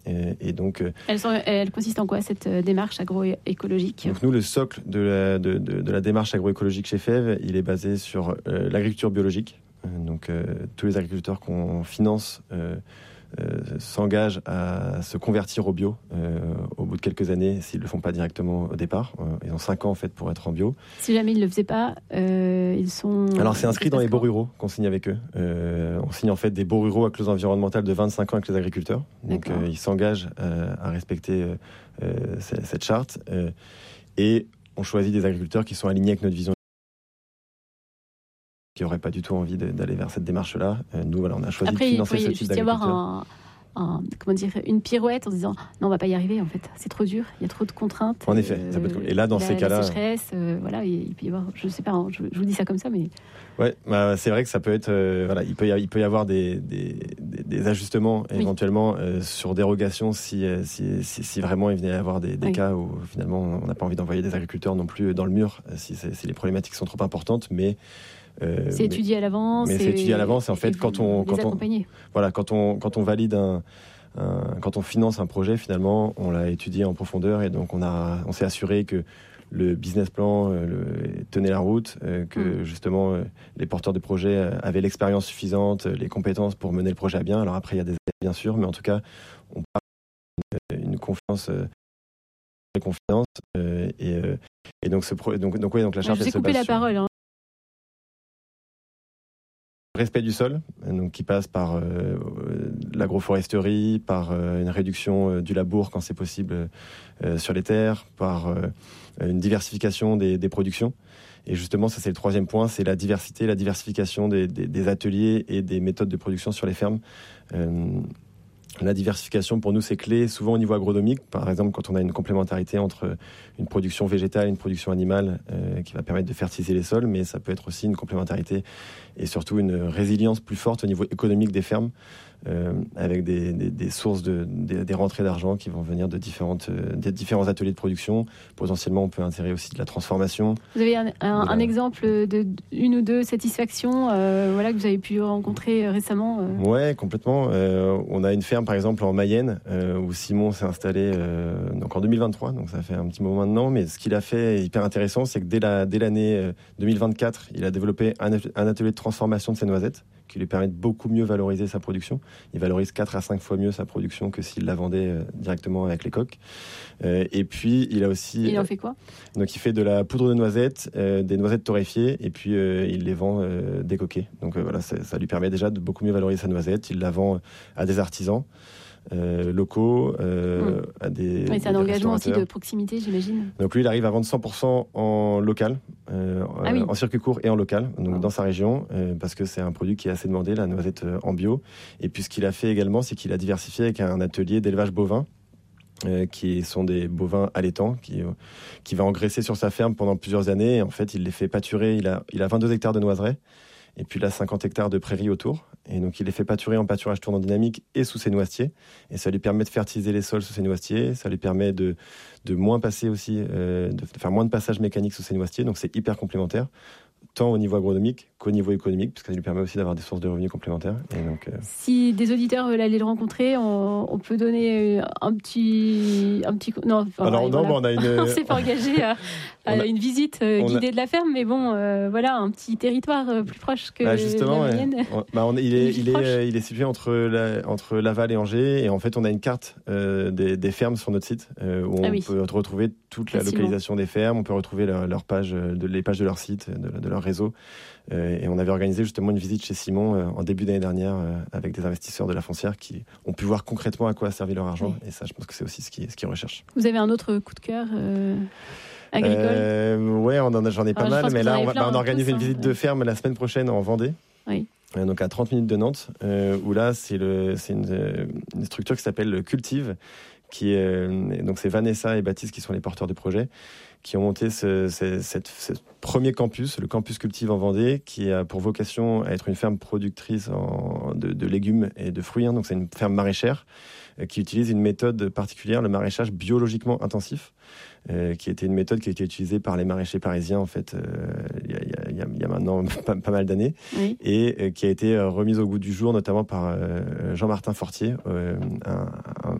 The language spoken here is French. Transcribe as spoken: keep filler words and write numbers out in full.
Et, et donc, elle, sont, elle consiste en quoi cette démarche agroécologique ? Donc nous, le socle de la, de, de, de la démarche agroécologique chez F E V, il est basé sur euh, l'agriculture biologique. Donc euh, tous les agriculteurs qu'on finance euh, euh, s'engagent à se convertir au bio euh, au bout de quelques années s'ils ne le font pas directement au départ. Euh, ils ont cinq ans en fait pour être en bio. Si jamais ils ne le faisaient pas, euh, ils sont... Alors c'est inscrit dans les baux ruraux qu'on signe avec eux. Euh, on signe en fait des baux ruraux à clause environnementale de vingt-cinq ans avec les agriculteurs. Donc euh, ils s'engagent euh, à respecter euh, cette, cette charte. Euh, et on choisit des agriculteurs qui sont alignés avec notre vision, qui n'auraient pas du tout envie de, d'aller vers cette démarche-là. Euh, nous, voilà, on a choisi Après, de financer il ce type d'agriculteur. Après, il peut y avoir un, un, comment dire, une pirouette en disant « Non, on ne va pas y arriver, en fait. C'est trop dur, il y a trop de contraintes. » En effet, ça peut être... Et là, dans la, ces cas-là... La sécheresse, euh, voilà, il peut y avoir... Je ne sais pas, hein, je, je vous dis ça comme ça, mais... Ouais, bah, c'est vrai que ça peut être... Euh, voilà, il peut y, il peut y avoir des, des, des, des ajustements, oui. éventuellement, euh, sur dérogation, si, si, si, si vraiment il venait y avoir des, des oui. cas où, finalement, on n'a pas envie d'envoyer des agriculteurs non plus dans le mur, si, si les problématiques sont trop importantes, mais... Euh, c'est étudié à l'avance. Mais c'est étudié à l'avance. Et en fait, quand on, quand on, voilà, quand on, quand on valide un, un, quand on finance un projet, finalement, on l'a étudié en profondeur et donc on a, on s'est assuré que le business plan euh, le, tenait la route, euh, que mmh. justement euh, les porteurs de projet avaient l'expérience suffisante, les compétences pour mener le projet à bien. Alors après, il y a des aides, bien sûr, mais en tout cas, on parle d'une confiance. Euh, confiance euh, et, euh, et donc ce pro, donc donc ouais donc la charte. Je vous ai coupé la sur... parole. Hein. Respect du sol, donc qui passe par euh, l'agroforesterie, par euh, une réduction euh, du labour quand c'est possible euh, sur les terres, par euh, une diversification des, des productions. Et justement, ça c'est le troisième point, c'est la diversité, la diversification des, des, des ateliers et des méthodes de production sur les fermes. Euh, La diversification, pour nous, c'est clé, souvent au niveau agronomique. Par exemple, quand on a une complémentarité entre une production végétale et une production animale euh, qui va permettre de fertiliser les sols, mais ça peut être aussi une complémentarité et surtout une résilience plus forte au niveau économique des fermes, euh, avec des, des, des sources, de, des, des rentrées d'argent qui vont venir de différentes, euh, des différents ateliers de production. Potentiellement, on peut insérer aussi de la transformation. Vous avez un, un, la... un exemple de une ou deux satisfactions euh, voilà, que vous avez pu rencontrer récemment euh... Ouais, complètement. Euh, on a une ferme, par exemple, en Mayenne, euh, où Simon s'est installé euh, donc en deux mille vingt-trois, donc ça fait un petit moment maintenant, mais ce qu'il a fait est hyper intéressant, c'est que dès, la, dès l'année deux mille vingt-quatre, il a développé un, un atelier de transformation de ses noisettes, qui lui permet de beaucoup mieux valoriser sa production. Il valorise quatre à cinq fois mieux sa production que s'il la vendait euh, directement avec les coques. Euh, et puis, il a aussi... Il en fait quoi ? Donc, il fait de la poudre de noisettes, euh, des noisettes torréfiées, et puis euh, il les vend euh, décoquées. Donc, euh, voilà, ça, ça lui permet déjà de beaucoup mieux valoriser sa noisette. Il la vend à des artisans euh, locaux, euh, mmh. à des oui, c'est un engagement aussi de proximité, j'imagine. Donc, lui, il arrive à vendre cent pour cent en local, euh, ah oui. en circuit court et en local, donc oh. dans sa région, euh, parce que c'est un produit qui est assez demandé, la noisette euh, en bio. Et puis, ce qu'il a fait également, c'est qu'il a diversifié avec un atelier d'élevage bovin, Euh, qui sont des bovins allaitants, qui, euh, qui va engraisser sur sa ferme pendant plusieurs années. Et en fait, il les fait pâturer. Il a, il a vingt-deux hectares de noiseraies, et puis il a cinquante hectares de prairies autour. Et donc, il les fait pâturer en pâturage tournant dynamique et sous ses noisetiers. Et ça lui permet de fertiliser les sols sous ses noisetiers. Ça lui permet de, de moins passer aussi, euh, de faire moins de passages mécaniques sous ses noisetiers. Donc, c'est hyper complémentaire, tant au niveau agronomique qu'au niveau économique, puisque ça lui permet aussi d'avoir des sources de revenus complémentaires. Et donc, euh... si des auditeurs veulent aller le rencontrer, on, on peut donner un petit... Un petit non, enfin, Alors, non, voilà. bon, on a une... on s'est pas engagé à, à a... une visite euh, guidée a... de la ferme, mais bon, euh, voilà, un petit territoire euh, plus proche que bah, justement, la Mayenne. Ouais. Bah, on, il, est, il, est, euh, il est situé entre, la, entre Laval et Angers, et en fait, on a une carte euh, des, des fermes sur notre site, euh, où on ah oui. peut retrouver toute la Facilement. localisation des fermes, on peut retrouver leur, leur page, de, les pages de leur site, de, de leur réseau. Euh, et on avait organisé justement une visite chez Simon euh, en début d'année dernière euh, avec des investisseurs de la foncière qui ont pu voir concrètement à quoi a servi leur argent. Oui. Et ça, je pense que c'est aussi ce qu'ils, ce qu'ils recherchent. Vous avez un autre coup de cœur euh, agricole euh, Ouais, on en a, j'en ai pas Alors, mal, mais là, on, va, bah, on organise tous, une visite hein, de ferme la semaine prochaine en Vendée. Oui. Euh, donc à trente minutes de Nantes, euh, où là, c'est, le, c'est une, une structure qui s'appelle Cultive, qui est, euh, donc c'est Vanessa et Baptiste qui sont les porteurs du projet, qui ont monté ce, ce, cette, ce premier campus, le campus Cultive en Vendée, qui a pour vocation à être une ferme productrice en, de, de légumes et de fruits. Hein, donc c'est une ferme maraîchère euh, qui utilise une méthode particulière, le maraîchage biologiquement intensif, euh, qui était une méthode qui a été utilisée par les maraîchers parisiens en fait euh, il, y a, il, y a, il y a maintenant pas, pas mal d'années, oui. et euh, qui a été remise au goût du jour notamment par euh, Jean-Martin Fortier, euh, un, un,